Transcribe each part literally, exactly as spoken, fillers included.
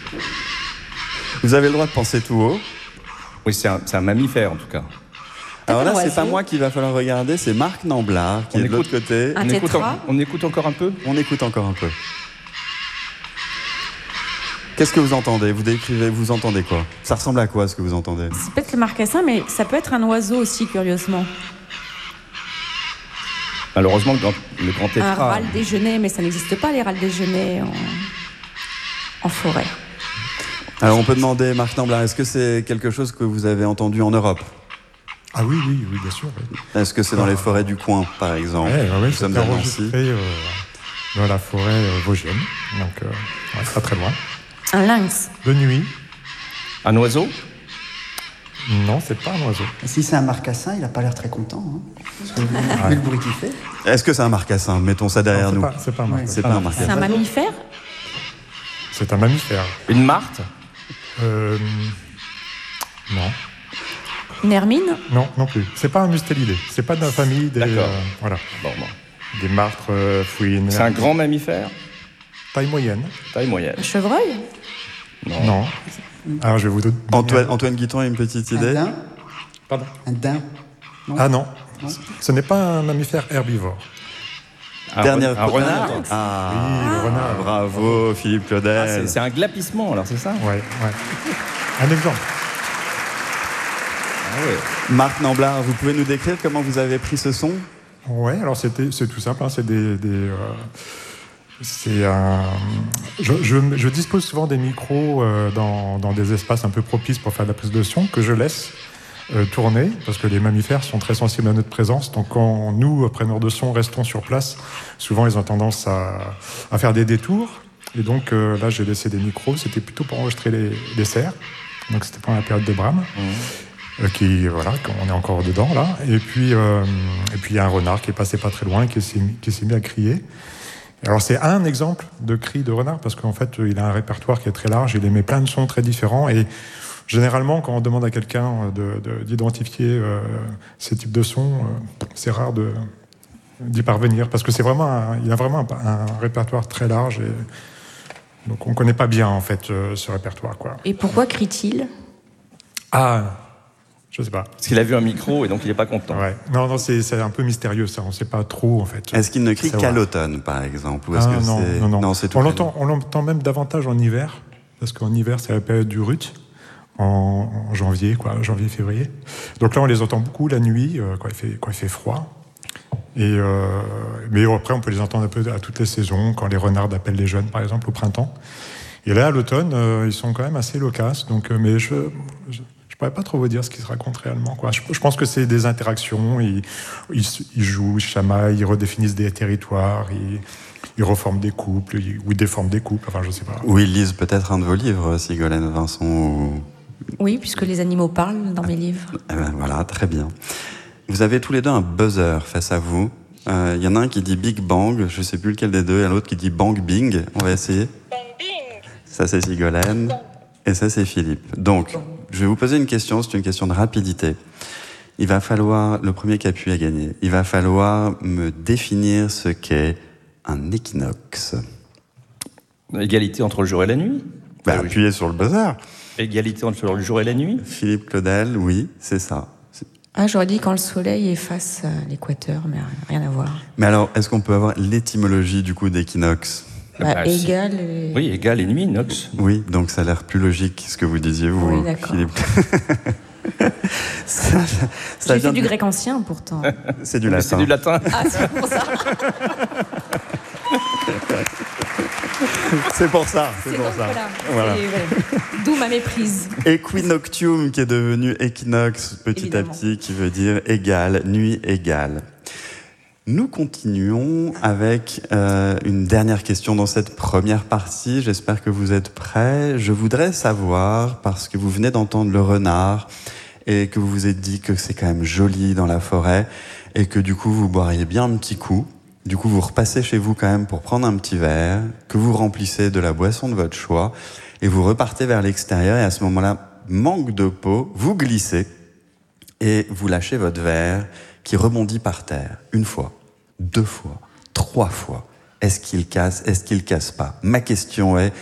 Vous avez le droit de penser tout haut. Oui, c'est un, c'est un mammifère en tout cas. Alors là, un c'est oiseau. pas moi qu'il va falloir regarder, c'est Marc Namblard qui On est de écoute. l'autre côté. Un On écoute, tétra. en- on écoute encore un peu. On écoute encore un peu. Qu'est-ce que vous entendez? Vous décrivez, vous entendez quoi? Ça ressemble à quoi ce que vous entendez? C'est peut-être le marcassin, mais ça peut être un oiseau aussi, curieusement. Malheureusement, le grand, le grand Un tétra. râle déjeuner, mais ça n'existe pas, les râles déjeuners en, en forêt. Alors on peut demander, Marc Namblard, est-ce que c'est quelque chose que vous avez entendu en Europe? Ah oui, oui, oui, bien sûr. Oui. Est-ce que c'est dans les forêts du coin, par exemple? Ouais, ouais, ouais, Nous sommes c'était à Nancy. enregistré euh, dans la forêt euh, vosgienne, donc euh, ouais, pas très loin. Un lynx. De nuit, Un oiseau. non, c'est pas un oiseau. Si c'est un marcassin, il n'a pas l'air très content. Hein. Parce que vu, vu le bruit qu'il fait. Est-ce que c'est un marcassin? Mettons ça derrière Non, nous. c'est pas, c'est pas un marcassin. C'est pas un C'est marcassin. un mammifère. C'est un mammifère. Une martre. Euh, non, Une hermine. non, non plus. C'est pas un mustélidé. C'est pas de la famille des, D'accord. euh, voilà, Bon, bon. des martres, euh, fouines. C'est un grand mammifère. Taille moyenne. Taille moyenne. Un chevreuil. Non. Non. Alors je vais vous donner. Antoine, Antoine Guiton a une petite Un idée? daim. Pardon. Un daim. Ah non. Non. Ce n'est pas un mammifère herbivore. Un, Dernière re- un renard. Ah, Oui, le renard. bravo Philippe Ah, Claudel. c'est, c'est un glapissement, alors c'est ça? Ouais, ouais. Un exemple. Ah ouais. Marc Namblard, vous pouvez nous décrire comment vous avez pris ce son? Ouais, alors c'était, c'est tout simple. Hein, c'est des, des euh, c'est un. Je, je, je dispose souvent des micros euh, dans, dans des espaces un peu propices pour faire de la prise de son que je laisse euh, tourner parce que les mammifères sont très sensibles à notre présence. Donc quand nous, preneurs de son, restons sur place, souvent ils ont tendance à, à faire des détours. Et donc euh, là, j'ai laissé des micros. C'était plutôt pour enregistrer les, les cerfs. Donc c'était pendant la période des brames. Mmh. Euh, qui voilà, on est encore dedans là. Et puis euh, et puis il y a un renard qui est passé pas très loin, et qui s'est mis, qui s'est mis à crier. Alors c'est un exemple de cri de renard parce qu'en fait il a un répertoire qui est très large. Il émet plein de sons très différents et généralement quand on demande à quelqu'un de, de, d'identifier euh, ces types de sons, euh, c'est rare de d'y parvenir parce que c'est vraiment un, il a vraiment un, un répertoire très large et donc on connaît pas bien en fait euh, ce répertoire quoi. Et pourquoi crie-t-il? Ah. Je sais pas. Parce qu'il a vu un micro et donc il n'est pas content. Ouais. Non, non, c'est, c'est un peu mystérieux ça. On ne sait pas trop en fait. Est-ce qu'il ne crie C'est qu'à vrai. l'automne, par exemple, ou est-ce Ah, que non, c'est... non, non, c'est tout on près l'entend, on l'entend même davantage en hiver, parce qu'en hiver c'est la période du rut, en, en janvier, quoi, janvier-février. Donc là on les entend beaucoup la nuit, euh, quand il fait, quand il fait froid. Et euh, mais après on peut les entendre un peu à toutes les saisons, quand les renards appellent les jeunes, par exemple au printemps. Et là à l'automne, euh, ils sont quand même assez loquaces. Donc, euh, mais je, je Je ne pourrais pas trop vous dire ce qui se raconte réellement. Quoi. Je, je pense que c'est des interactions. Ils, ils, ils jouent, ils chamaillent, ils redéfinissent des territoires, ils, ils reforment des couples, ils, ou ils déforment des couples. Enfin, je ne sais pas. Ou ils lisent peut-être un de vos livres, Sigolène Vincent. Ou... Oui, puisque les animaux parlent dans mes livres. Eh ben, voilà, très bien. Vous avez tous les deux un buzzer face à vous. Il euh, y en a un qui dit Big Bang, je ne sais plus lequel des deux, et l'autre qui dit Bang Bing. On va essayer. Bang Bing. Ça, c'est Sigolène. Et ça, c'est Philippe. Donc, je vais vous poser une question, c'est une question de rapidité. Il va falloir, le premier qui appuie à gagner, il va falloir me définir ce qu'est un équinoxe. Égalité entre le jour et la nuit. Bah, Ah oui. appuyez sur le buzzer. Égalité entre le jour et la nuit. Philippe Claudel, oui, c'est ça. C'est... Ah, j'aurais dit quand le soleil est face à l'équateur, mais rien à voir. Mais alors, est-ce qu'on peut avoir l'étymologie du coup d'équinoxe ? Bah, Bah, si. égal. Et... Oui, égal et nuit, Nox. Oui, donc ça a l'air plus logique ce que vous disiez, vous, Oui, d'accord. Philippe. ça, ça J'ai vient fait du de- grec ancien pourtant. C'est du Mais latin. C'est du latin. Ah, c'est pour ça. C'est pour ça. C'est C'est pour donc, ça. voilà. Voilà. C'est- voilà. D'où ma méprise. Equinoctium qui est devenu équinoxe petit Évidemment. à petit, qui veut dire égal, nuit égale. Nous continuons avec euh, une dernière question dans cette première partie. J'espère que vous êtes prêts. Je voudrais savoir, parce que vous venez d'entendre le renard et que vous vous êtes dit que c'est quand même joli dans la forêt et que du coup vous boiriez bien un petit coup. Du coup, vous repassez chez vous quand même pour prendre un petit verre, que vous remplissez de la boisson de votre choix et vous repartez vers l'extérieur et à ce moment-là, manque de peau, vous glissez et vous lâchez votre verre qui rebondit par terre. Une fois, deux fois, trois fois. Est-ce qu'il casse ? Est-ce qu'il casse pas ? Ma question est,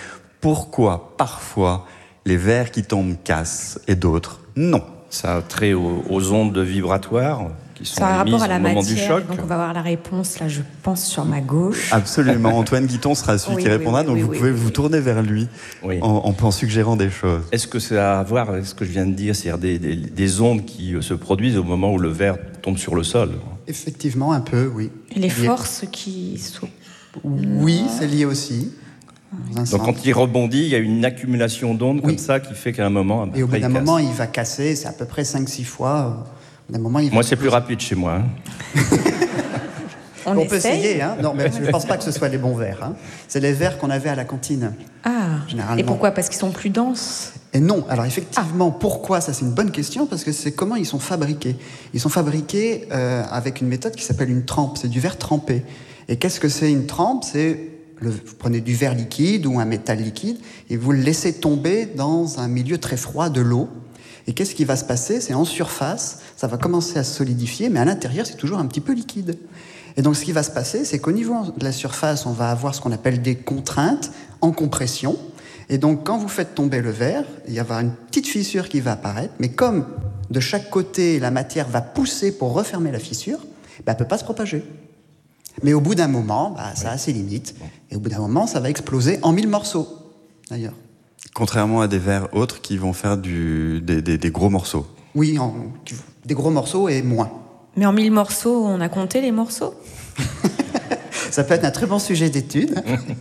pourquoi parfois les verres qui tombent cassent et d'autres non? Ça a trait aux, aux ondes vibratoires qui sont Ça a un émises rapport à la au moment du matière, choc. donc on va avoir la réponse, là, je pense, sur ma gauche. Absolument. Antoine Guiton sera celui Oui, qui oui, répondra, oui, donc oui, vous oui, pouvez oui, vous oui. tourner vers lui Oui. en, en, en suggérant des choses. Est-ce que c'est à voir avec ce que je viens de dire, c'est-à-dire des, des, des ondes qui se produisent au moment où le verre tombe sur le sol? Effectivement, un peu, oui. Et les Lié- forces qui sont... Oui, c'est lié aussi. Dans un Donc sens. quand il rebondit, il y a une accumulation d'ondes Oui. comme ça qui fait qu'à un moment, Et au bout après, d'un il casse. moment, il va casser, c'est à peu près cinq six fois. Au bout d'un moment, il va Moi, c'est plus exploser. rapide chez moi. hein. On, On peut essaye. essayer, hein. Non, mais je ne pense pas que ce soit les bons verres. Hein. C'est les verres qu'on avait à la cantine. Ah, Généralement. et pourquoi? Parce qu'ils sont plus denses. Et non, alors effectivement, pourquoi? Ça, c'est une bonne question, parce que c'est comment ils sont fabriqués. Ils sont fabriqués euh, avec une méthode qui s'appelle une trempe. C'est du verre trempé. Et qu'est-ce que c'est une trempe? C'est le, vous prenez du verre liquide ou un métal liquide et vous le laissez tomber dans un milieu très froid de l'eau. Et qu'est-ce qui va se passer? C'est en surface, ça va commencer à se solidifier, mais à l'intérieur, c'est toujours un petit peu liquide. Et donc, ce qui va se passer, c'est qu'au niveau de la surface, on va avoir ce qu'on appelle des contraintes en compression. Et donc, quand vous faites tomber le verre, il va y avoir une petite fissure qui va apparaître, mais comme de chaque côté, la matière va pousser pour refermer la fissure, ben, elle ne peut pas se propager. Mais au bout d'un moment, bah, ça a ses limites. Et au bout d'un moment, ça va exploser en mille morceaux, d'ailleurs. Contrairement à des verres autres qui vont faire du, des, des, des gros morceaux. Oui, en, des gros morceaux et moins. Mais en mille morceaux, on a compté les morceaux? Ça peut être un très bon sujet d'étude.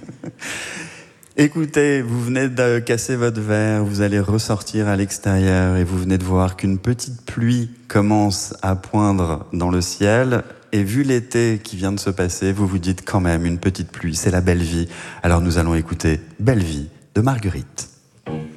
Écoutez, vous venez de casser votre verre, vous allez ressortir à l'extérieur et vous venez de voir qu'une petite pluie commence à poindre dans le ciel. Et vu l'été qui vient de se passer, vous vous dites quand même, une petite pluie, c'est la belle vie. Alors nous allons écouter Belle vie de Marguerite.